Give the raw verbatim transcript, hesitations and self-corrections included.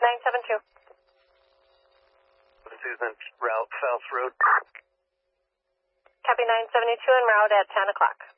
nine seven two. Susan, route South Road. Copy nine seventy-two en route at ten o'clock.